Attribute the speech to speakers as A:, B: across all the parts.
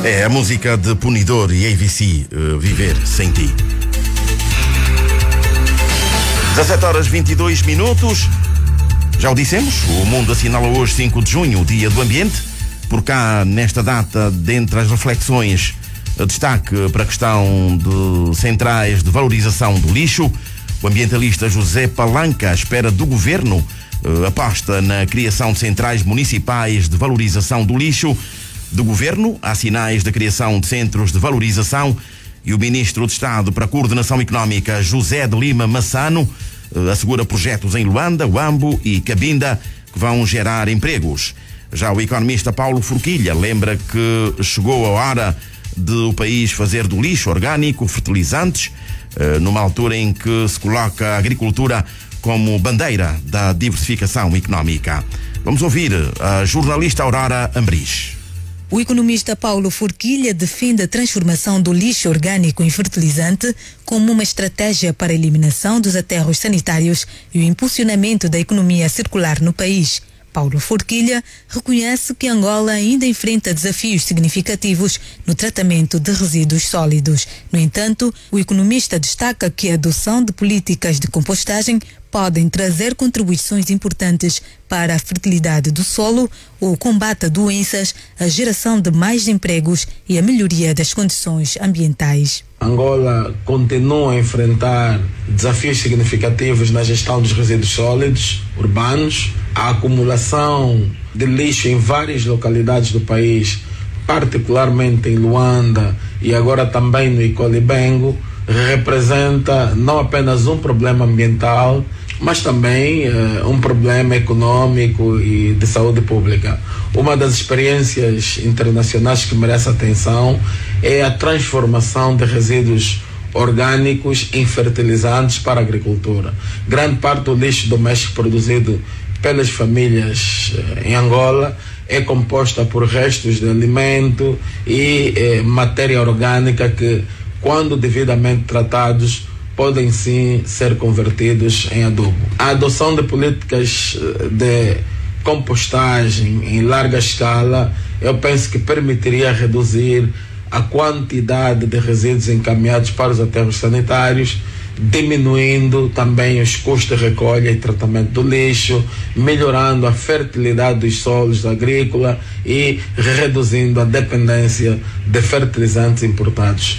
A: É a música de Punidor e AVC, Viver Sem Ti. 17h22. Já o dissemos, o mundo assinala hoje 5 de junho, o Dia do Ambiente. Por cá, nesta data, dentre as reflexões, destaque para a questão de centrais de valorização do lixo. O ambientalista José Palanca espera do governo aposta na criação de centrais municipais de valorização do lixo. Do governo, há sinais da criação de centros de valorização e o ministro de Estado para a Coordenação Económica, José de Lima Massano, assegura projetos em Luanda, Huambo e Cabinda que vão gerar empregos. Já o economista Paulo Forquilha lembra que chegou a hora de o país fazer do lixo orgânico fertilizantes, numa altura em que se coloca a agricultura como bandeira da diversificação económica. Vamos ouvir a jornalista Aurora Ambris.
B: O economista Paulo Forquilha defende a transformação do lixo orgânico em fertilizante como uma estratégia para a eliminação dos aterros sanitários e o impulsionamento da economia circular no país. Paulo Forquilha reconhece que Angola ainda enfrenta desafios significativos no tratamento de resíduos sólidos. No entanto, o economista destaca que a adoção de políticas de compostagem podem trazer contribuições importantes para a fertilidade do solo, o combate a doenças, a geração de mais empregos e a melhoria das condições ambientais.
C: Angola continua a enfrentar desafios significativos na gestão dos resíduos sólidos urbanos. A acumulação de lixo em várias localidades do país, particularmente em Luanda e agora também no Icolibengo, representa não apenas um problema ambiental, mas também um problema econômico e de saúde pública. Uma das experiências internacionais que merece atenção é a transformação de resíduos orgânicos em fertilizantes para a agricultura. Grande parte do lixo doméstico produzido pelas famílias em Angola é composta por restos de alimento e matéria orgânica que, quando devidamente tratados, podem sim ser convertidos em adubo. A adoção de políticas de compostagem em larga escala, eu penso que permitiria reduzir a quantidade de resíduos encaminhados para os aterros sanitários, diminuindo também os custos de recolha e tratamento do lixo, melhorando a fertilidade dos solos agrícolas e reduzindo a dependência de fertilizantes importados.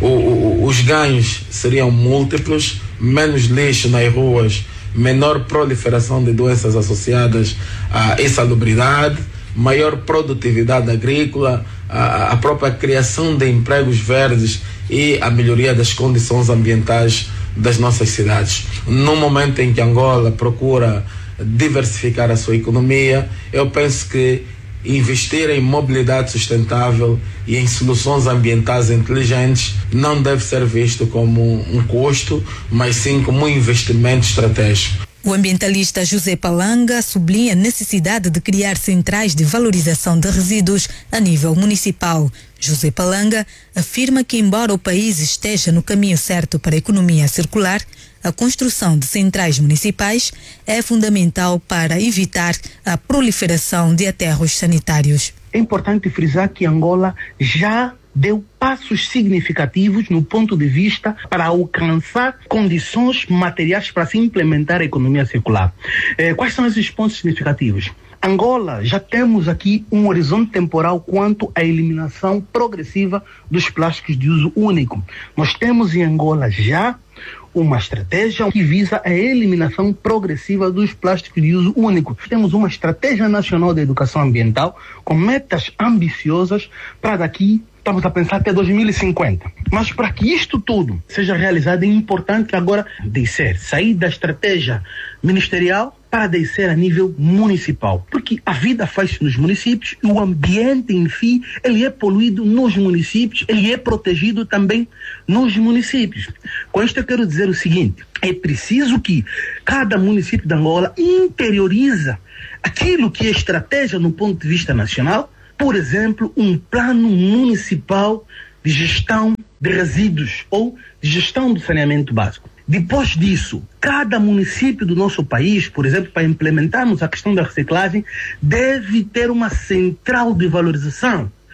C: Os ganhos seriam múltiplos: menos lixo nas ruas, menor proliferação de doenças associadas à insalubridade, maior produtividade agrícola, a própria criação de empregos verdes e a melhoria das condições ambientais das nossas cidades. No momento em que Angola procura diversificar a sua economia, eu penso que investir em mobilidade sustentável e em soluções ambientais inteligentes não deve ser visto como um custo, mas sim como um investimento estratégico.
B: O ambientalista José Palanca sublinha a necessidade de criar centrais de valorização de resíduos a nível municipal. José Palanca afirma que, embora o país esteja no caminho certo para a economia circular, a construção de centrais municipais é fundamental para evitar a proliferação de aterros sanitários.
D: É importante frisar que Angola já deu passos significativos no ponto de vista para alcançar condições materiais para se implementar a economia circular. Quais são esses pontos significativos? Angola, já temos aqui um horizonte temporal quanto à eliminação progressiva dos plásticos de uso único. Nós temos em Angola já uma estratégia que visa a eliminação progressiva dos plásticos de uso único. Temos uma estratégia nacional de educação ambiental com metas ambiciosas para daqui, estamos a pensar até 2050. Mas para que isto tudo seja realizado, é importante agora sair da estratégia ministerial para descer a nível municipal. Porque a vida faz-se nos municípios e o ambiente em si, ele é poluído nos municípios, ele é protegido também nos municípios. Com isto eu quero dizer o seguinte: é preciso que cada município de Angola interioriza aquilo que é estratégia no ponto de vista nacional. Por exemplo, um plano municipal de gestão de resíduos ou de gestão do saneamento básico. Depois disso, cada município do nosso país, por exemplo, para implementarmos a questão da reciclagem, deve ter uma central de valorização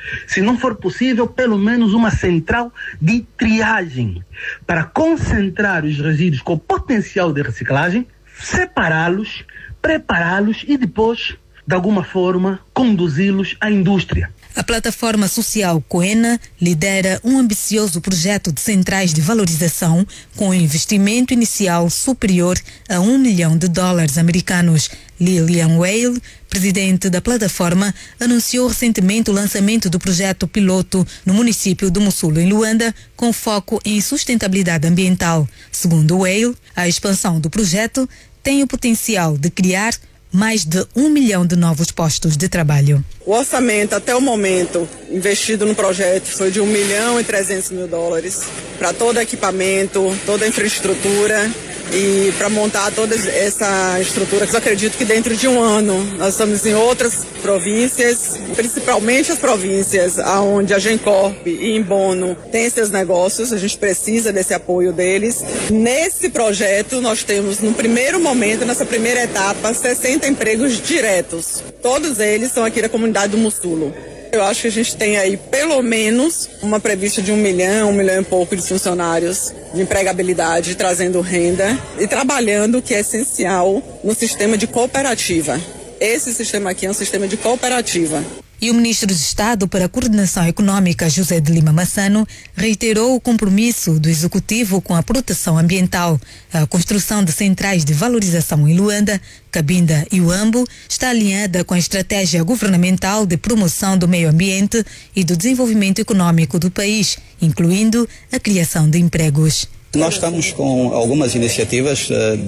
D: Se não for possível, pelo menos uma central de triagem para concentrar os resíduos com potencial de reciclagem, separá-los, prepará-los e depois, de alguma forma, conduzi-los à indústria.
B: A plataforma social Coena lidera um ambicioso projeto de centrais de valorização com um investimento inicial superior a $1 milhão americanos. Lilian Whale, presidente da plataforma, anunciou recentemente o lançamento do projeto piloto no município do Mussulo, em Luanda, com foco em sustentabilidade ambiental. Segundo Whale, a expansão do projeto tem o potencial de criar mais de 1 milhão de novos postos de trabalho.
E: O orçamento até o momento investido no projeto foi de $1 milhão e 300 mil para todo equipamento, toda a infraestrutura e para montar toda essa estrutura, que eu acredito que dentro de um ano nós estamos em outras províncias, principalmente as províncias onde a Gencorp e Imbono têm seus negócios, a gente precisa desse apoio deles. Nesse projeto nós temos, no primeiro momento, nessa primeira etapa, 60 empregos diretos. Todos eles são aqui da comunidade do Mussulo. Eu acho que a gente tem aí pelo menos uma prevista de 1 milhão e pouco de funcionários de empregabilidade, trazendo renda e trabalhando, o que é essencial, no sistema de cooperativa. Esse sistema aqui é um sistema de cooperativa.
B: E o ministro de Estado para a Coordenação Econômica, José de Lima Massano, reiterou o compromisso do Executivo com a proteção ambiental. A construção de centrais de valorização em Luanda, Cabinda e Uambo está alinhada com a estratégia governamental de promoção do meio ambiente e do desenvolvimento econômico do país, incluindo a criação de empregos.
F: Nós estamos com algumas iniciativas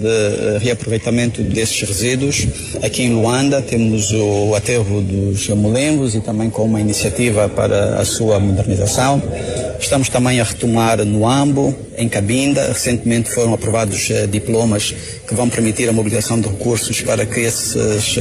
F: de reaproveitamento desses resíduos. Aqui em Luanda temos o aterro dos molengos e também com uma iniciativa para a sua modernização. Estamos também a retomar no Uambo, em Cabinda. Recentemente foram aprovados diplomas que vão permitir a mobilização de recursos para que esses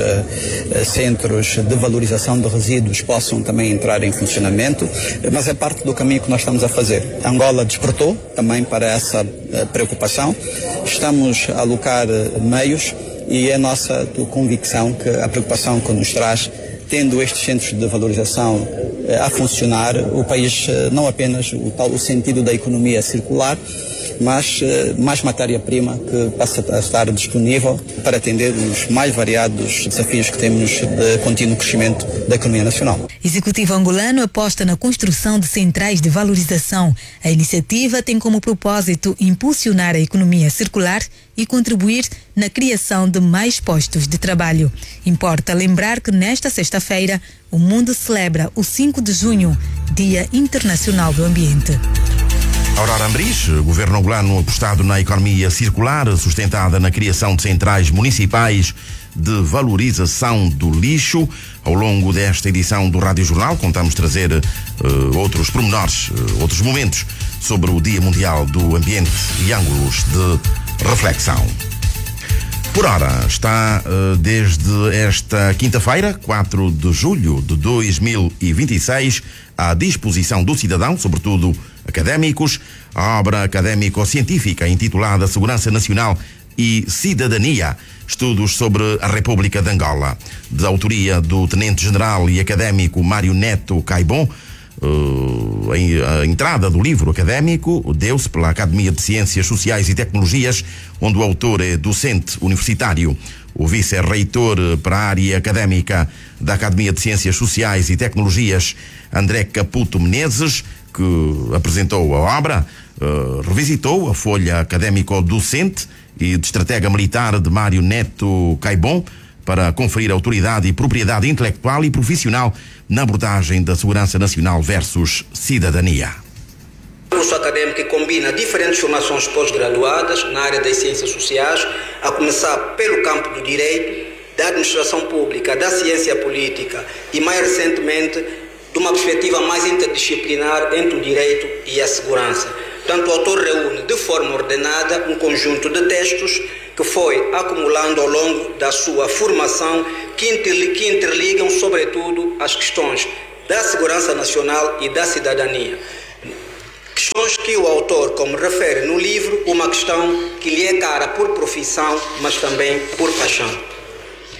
F: centros de valorização de resíduos possam também entrar em funcionamento. Mas é parte do caminho que nós estamos a fazer. A Angola despertou também para essa preocupação. Estamos a alocar meios e é nossa convicção que a preocupação que nos traz, tendo estes centros de valorização a funcionar, o país não apenas o sentido da economia circular, mas mais matéria-prima que passa a estar disponível para atender os mais variados desafios que temos de contínuo crescimento da economia nacional.
B: Executivo angolano aposta na construção de centrais de valorização. A iniciativa tem como propósito impulsionar a economia circular e contribuir na criação de mais postos de trabalho. Importa lembrar que nesta sexta-feira o mundo celebra o 5 de junho, Dia Internacional do Ambiente.
A: Aurora Ambris, governo angolano apostado na economia circular, sustentada na criação de centrais municipais de valorização do lixo. Ao longo desta edição do Rádio Jornal, contamos trazer outros pormenores, outros momentos sobre o Dia Mundial do Ambiente e ângulos de reflexão. Por ora, está desde esta quinta-feira, 4 de julho de 2026, à disposição do cidadão, sobretudo académicos, a obra académico-científica intitulada Segurança Nacional e Cidadania, estudos sobre a República de Angola, de autoria do Tenente-General e académico Mário Neto Caibon. A entrada do livro académico deu-se pela Academia de Ciências Sociais e Tecnologias, onde o autor é docente universitário. O vice-reitor para a área académica da Academia de Ciências Sociais e Tecnologias, André Caputo Menezes, que apresentou a obra, revisitou a folha académico-docente e de estratega militar de Mário Neto Caibon para conferir autoridade e propriedade intelectual e profissional na abordagem da segurança nacional versus cidadania.
G: O curso académico que combina diferentes formações pós-graduadas na área das ciências sociais, a começar pelo campo do direito, da administração pública, da ciência política e, mais recentemente, de uma perspectiva mais interdisciplinar entre o direito e a segurança. Portanto, o autor reúne de forma ordenada um conjunto de textos que foi acumulando ao longo da sua formação, que interligam, sobretudo, as questões da segurança nacional e da cidadania. Questões que o autor, como refere no livro, uma questão que lhe é cara por profissão, mas também por paixão.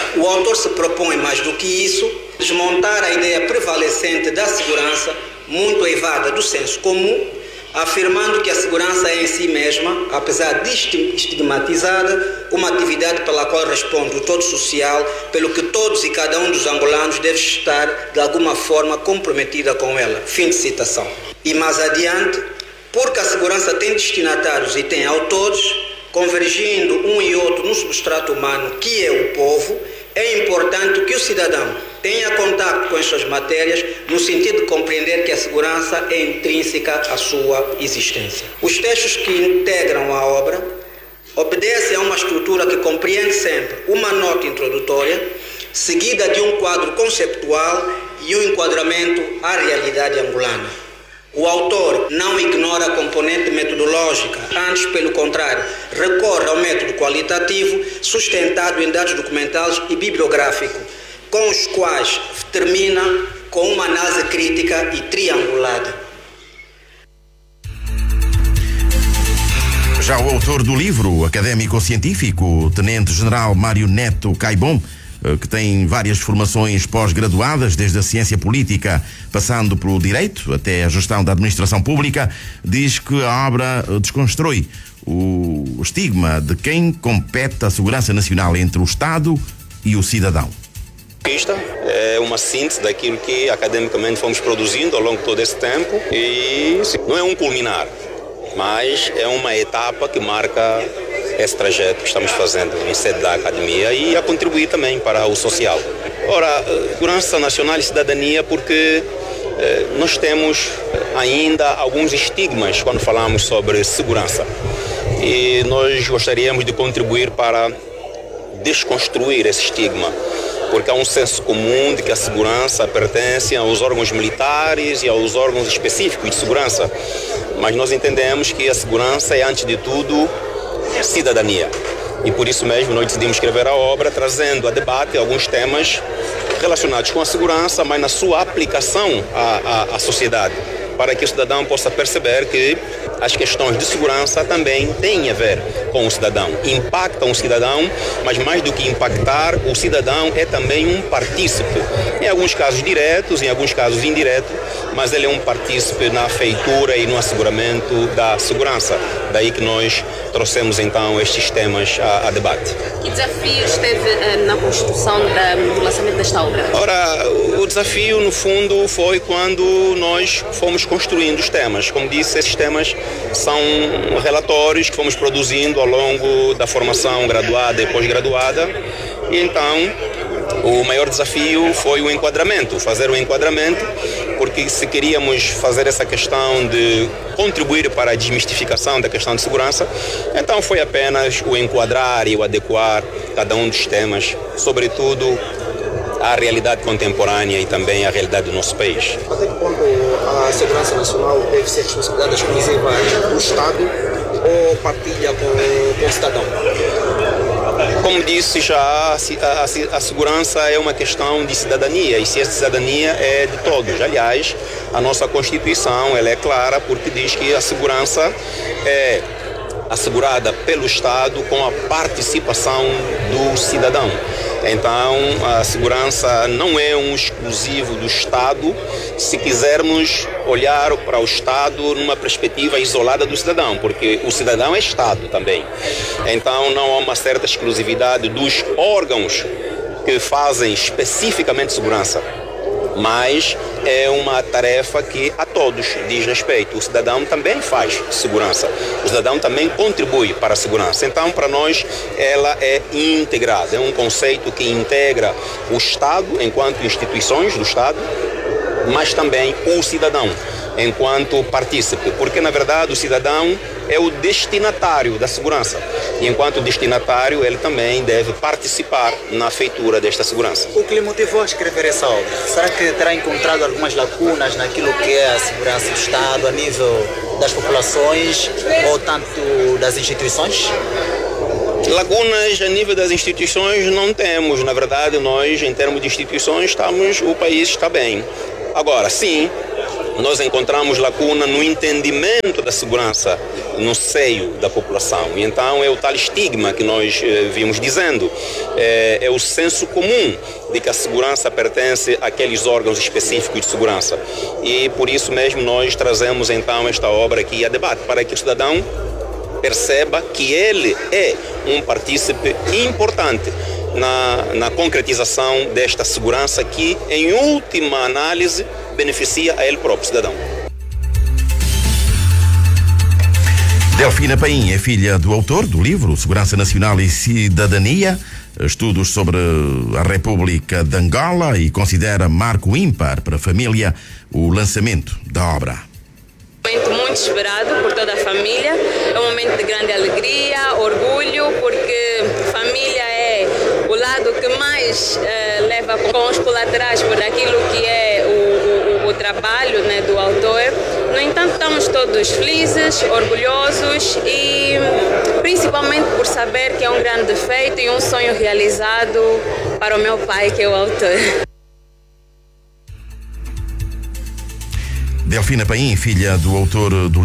G: O autor se propõe, mais do que isso, desmontar a ideia prevalecente da segurança, muito eivada do senso comum, afirmando que a segurança é em si mesma, apesar de estigmatizada, uma atividade pela qual responde o todo social, pelo que todos e cada um dos angolanos deve estar, de alguma forma, comprometida com ela. Fim de citação. E mais adiante, porque a segurança tem destinatários e tem autores, convergindo um e outro no substrato humano, que é o povo, é importante que o cidadão tenha contato com estas matérias no sentido de compreender que a segurança é intrínseca à sua existência. Os textos que integram a obra obedecem a uma estrutura que compreende sempre uma nota introdutória, seguida de um quadro conceptual e um enquadramento à realidade angolana. O autor não ignora a componente metodológica, antes, pelo contrário, recorre ao método qualitativo sustentado em dados documentais e bibliográficos, com os quais termina com uma análise crítica e triangulada.
A: Já o autor do livro, académico-científico, Tenente-General Mário Neto Caibom, que tem várias formações pós-graduadas, desde a ciência política, passando pelo direito até a gestão da administração pública, diz que a obra desconstrói o estigma de quem compete a segurança nacional entre o Estado e o cidadão.
H: Isto é uma síntese daquilo que academicamente fomos produzindo ao longo de todo esse tempo e não é um culminar, mas é uma etapa que marca esse trajeto que estamos fazendo em sede da academia e a contribuir também para o social. Ora, segurança nacional e cidadania, porque nós temos ainda alguns estigmas quando falamos sobre segurança e nós gostaríamos de contribuir para desconstruir esse estigma, porque há um senso comum de que a segurança pertence aos órgãos militares e aos órgãos específicos de segurança, mas nós entendemos que a segurança é, antes de tudo, cidadania. E por isso mesmo nós decidimos escrever a obra trazendo a debate alguns temas relacionados com a segurança, mas na sua aplicação à sociedade, para que o cidadão possa perceber que as questões de segurança também têm a ver com o cidadão. Impactam o cidadão, mas mais do que impactar, o cidadão é também um partícipe. Em alguns casos diretos, em alguns casos indiretos, mas ele é um partícipe na feitura e no asseguramento da segurança. Daí que nós trouxemos então estes temas a debate.
I: Que desafios teve na construção do lançamento desta obra?
H: Ora, o desafio no fundo foi quando nós fomos construindo os temas. Como disse, esses temas são relatórios que fomos produzindo ao longo da formação graduada e pós-graduada. E então o maior desafio foi o enquadramento, fazer o enquadramento, porque se queríamos fazer essa questão de contribuir para a desmistificação da questão de segurança, então foi apenas o enquadrar e o adequar cada um dos temas, sobretudo à realidade contemporânea e também à realidade do nosso país.
J: Até que ponto a segurança nacional deve ser responsabilidade exclusiva do Estado ou partilha com o cidadão?
H: Como disse já, a segurança é uma questão de cidadania, e se essa cidadania é de todos. Aliás, a nossa Constituição ela é clara porque diz que a segurança é assegurada pelo Estado com a participação do cidadão. Então, a segurança não é um exclusivo do Estado, se quisermos olhar para o Estado numa perspectiva isolada do cidadão, porque o cidadão é Estado também. Então, não há uma certa exclusividade dos órgãos que fazem especificamente segurança, mas é uma tarefa que a todos diz respeito. O cidadão também faz segurança, o cidadão também contribui para a segurança. Então, para nós, ela é integrada, é um conceito que integra o Estado enquanto instituições do Estado, mas também o cidadão enquanto partícipe, porque na verdade o cidadão é o destinatário da segurança e enquanto destinatário ele também deve participar na feitura desta segurança.
J: O que lhe motivou a escrever essa obra? Será que terá encontrado algumas lacunas naquilo que é a segurança do Estado a nível das populações ou tanto das instituições?
H: Lacunas a nível das instituições não temos. Na verdade, nós, em termos de instituições, o país está bem. Agora, sim, nós encontramos lacuna no entendimento da segurança no seio da população. E então é o tal estigma que nós vimos dizendo, é o senso comum de que a segurança pertence àqueles órgãos específicos de segurança. E por isso mesmo nós trazemos então esta obra aqui a debate, para que o cidadão perceba que ele é um partícipe importante na concretização desta segurança que, em última análise, beneficia a ele próprio, cidadão.
A: Delfina Paim é filha do autor do livro Segurança Nacional e Cidadania, estudos sobre a República de Angola, e considera marco ímpar para a família o lançamento da obra.
I: Um momento muito esperado por toda a família, é um momento de grande alegria, orgulho, porque família é o lado que mais leva com os colaterais por aquilo que é o trabalho, né, do autor. No entanto, estamos todos felizes, orgulhosos e principalmente por saber que é um grande feito e um sonho realizado para o meu pai, que é o autor.
A: Delfina Paim, filha do autor do